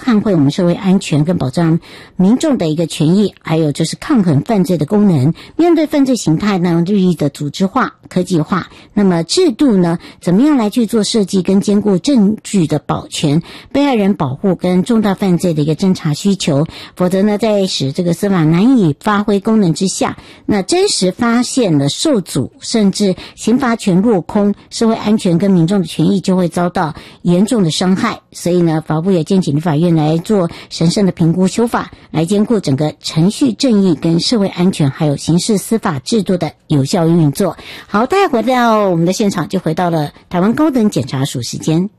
捍卫我们社会安全跟保障民众的一个权益，还有就是抗衡犯罪的功能。面对犯罪形态呢日益的组织化、科技化，那么制度呢怎么样来去做设计跟兼顾证据的保全、被害人保护跟重大犯罪的一个侦查需求，否则呢在使这个司法难以发挥功能之下，那真实发现了受阻，甚至刑罚权落空，社会安全跟民众的权益就会遭到严重的伤害。所以呢，法务部也建请立法院来做审慎的评估修法，来兼顾整个程序正义跟社会安全还有刑事司法制度的有效运作。好，大家回到我们的现场，就回到了台湾高等检察署时间。